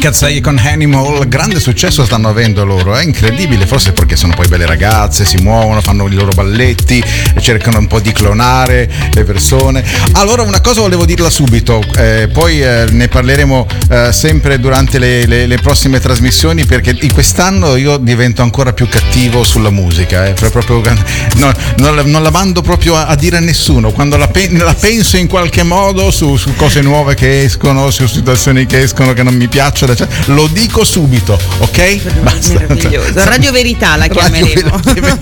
Cazzai con Animal, grande successo stanno avendo loro, è incredibile, forse perché sono poi belle ragazze, si muovono, fanno i loro balletti, cercano un po' di clonare le persone. Allora una cosa volevo dirla subito, poi ne parleremo sempre durante le prossime trasmissioni, perché in quest'anno io divento ancora più cattivo sulla musica, proprio, non la mando proprio a dire a nessuno, quando la penso in qualche modo su cose nuove che escono, su situazioni che escono che non mi piacciono, cioè, lo dico subito, ok? Basta. Meraviglioso. Radio Verità la chiameremo.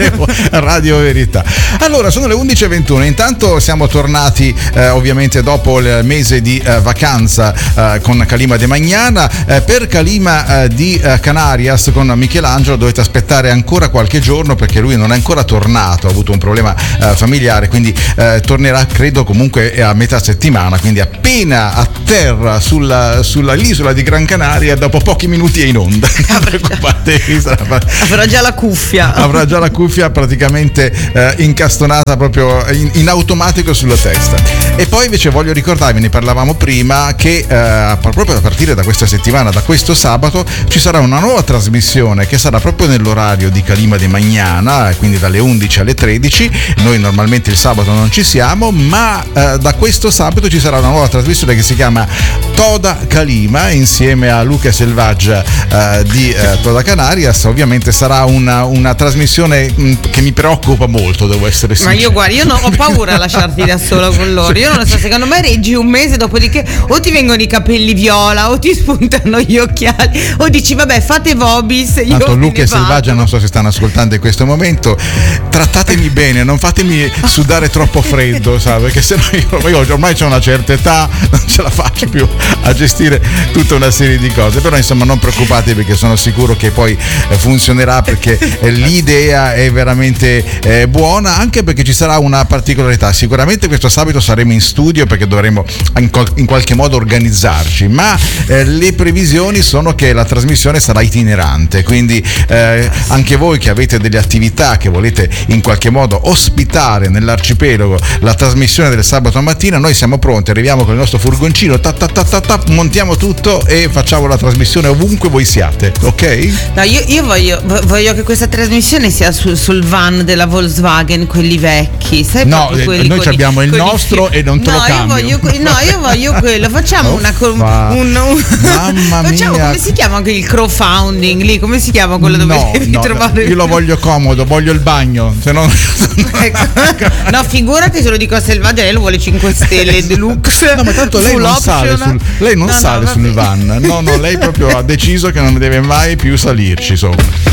Radio Verità. Allora, sono le 11:21. Intanto siamo tornati ovviamente dopo il mese di vacanza con Calima de Magnana. Per Calima di Canarias con Michelangelo dovete aspettare ancora qualche giorno, perché lui non è ancora tornato, ha avuto un problema familiare, quindi tornerà credo comunque a metà settimana, quindi appena a terra sull'isola di Gran Canaria, dopo pochi minuti è in onda. Non preoccupatevi, avrà già la cuffia. Avrà già la cuffia praticamente incastonata proprio in automatico sulla testa. E poi invece voglio ricordarvi, ne parlavamo prima, che proprio a partire da questa settimana, da questo sabato, ci sarà una nuova trasmissione che sarà proprio nell'orario di Calima de Magnana, quindi dalle 11 alle 13. Noi normalmente il sabato non ci siamo, ma da questo sabato ci sarà una nuova trasmissione che si chiama Toda Calima, insieme a Luca Selvaggia di Toda Canarias. Ovviamente sarà una trasmissione che mi preoccupa molto, devo essere sincero. Ma io non ho paura a lasciarti da solo con loro. Io non lo so, secondo me reggi un mese, dopodiché o ti vengono i capelli viola, o ti spuntano gli occhiali, o dici vabbè, fate vobis. Tanto Luca e Selvaggia non so se stanno ascoltando in questo momento, trattatemi bene, non fatemi sudare troppo freddo, sai, perché sennò io ormai ho una certa età, non ce la faccio più a gestire tutta una serie di cose. Però insomma non preoccupatevi, perché sono sicuro che poi funzionerà, perché l'idea è veramente buona, anche perché ci sarà una particolarità. Sicuramente questo sabato saremo in studio, perché dovremo in qualche modo organizzarci, ma le previsioni sono che la trasmissione sarà itinerante, quindi anche voi che avete delle attività che volete in qualche modo ospitare nell'arcipelago la trasmissione del sabato mattina, noi siamo pronti, arriviamo con il nostro furgoncino, montiamo tutto e facciamo la trasmissione ovunque voi siate, ok? No, io voglio che questa trasmissione sia sul van della Volkswagen, quelli vecchi, sai? No, noi abbiamo il nostro e non te lo cambio. Io voglio quello. Facciamo mamma facciamo mia. Come si chiama anche il crowdfunding lì? Come si chiama quello dove devi trovare? Io lo voglio comodo, voglio il bagno, se no. Ecco. No, figurati se lo dico a Selvaggia, lei lo vuole 5 stelle deluxe. No, ma tanto lei non sale sul van. No, lei proprio ha deciso che non deve mai più salirci sopra.